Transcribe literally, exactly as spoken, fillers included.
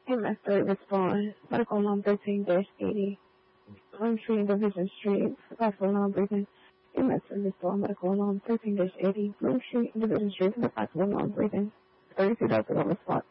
M S three respond. Medical alarm thirteen dash eighty. I'm treating Division Street. Possible non-breathing. M S three respond. Medical alarm thirteen dash eighty. Blue Street, Division Street. Possible non-breathing. thirty-two dollars on the spot.